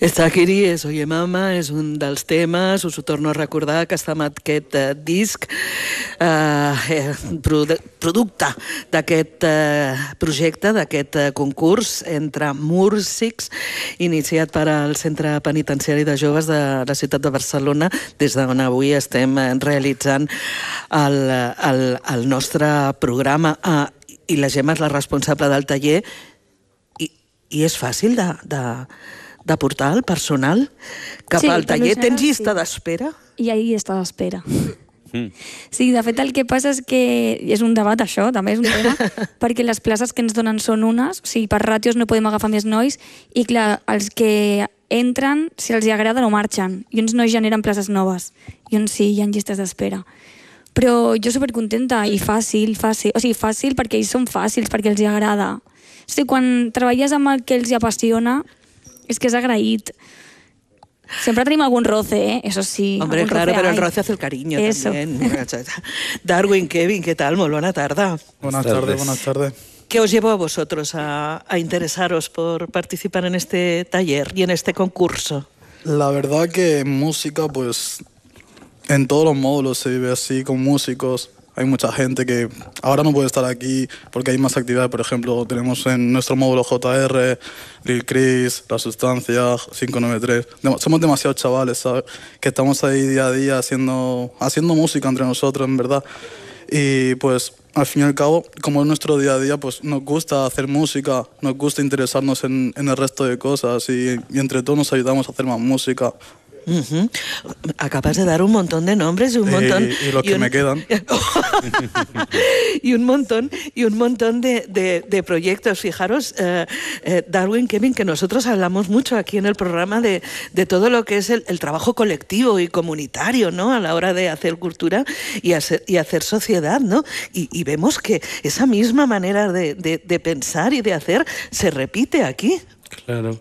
Estakiri és Oye Mama, és un dels temes, us ho torno a recordar, que està amb aquest disc, producte d'aquest projecte, d'aquest concurs entre músics, iniciat per al Centre Penitenciari de Joves de la ciutat de Barcelona, des d'on avui estem realitzant el nostre programa. I la Gemma és la responsable del taller, i és fàcil de portar el personal cap al taller. Tens llista d'espera? Hi ha llista d'espera. Sí, de fet el que passa és que és un debat, això, també és un tema, perquè les places que ens donen són unes, o sigui, per ràtios no podem agafar més nois, i clar, els que entren, si els agrada, no marxen, i uns no generen places noves, i uns sí, hi ha llistes d'espera. Però jo supercontenta i fàcil, o sigui, fàcil perquè ells són fàcils, perquè els agrada. O sigui, quan treballes amb el que els apassiona, es que és agraït. Siempre tenim algún roce, eso sí. Hombre, claro, pero el roce hace el cariño también. Darwin, Kevin, ¿qué tal? Muy buena tarde. Buenas tardes. ¿Qué os llevó a vosotros a interesaros por participar en este taller y en este concurso? La verdad que en música, pues, en todos los módulos se vive así, con músicos. Hay mucha gente que ahora no puede estar aquí porque hay más actividades. Por ejemplo, tenemos en nuestro módulo JR, Lil Chris, La Sustancia, 593. Somos demasiados chavales, ¿sabes? Que estamos ahí día a día haciendo música entre nosotros, en verdad. Y pues, al fin y al cabo, como es nuestro día a día, pues nos gusta hacer música, nos gusta interesarnos en el resto de cosas y entre todos nos ayudamos a hacer más música. Acabas de dar un montón de nombres y un montón... Y los que me quedan. y un montón de proyectos. Fijaros, Darwin, Kevin, que nosotros hablamos mucho aquí en el programa de todo lo que es el trabajo colectivo y comunitario, ¿no? A la hora de hacer cultura y hacer sociedad, ¿no? Y vemos que esa misma manera de pensar y de hacer se repite aquí. Claro.